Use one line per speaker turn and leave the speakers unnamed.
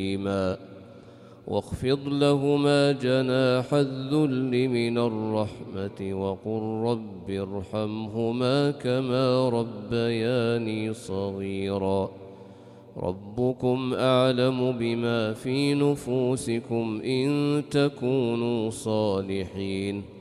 واخفض لهما جناح الذل من الرحمة وقل رب ارحمهما كما ربياني صغيرا ربكم أعلم بما في نفوسكم إن تكونوا صالحين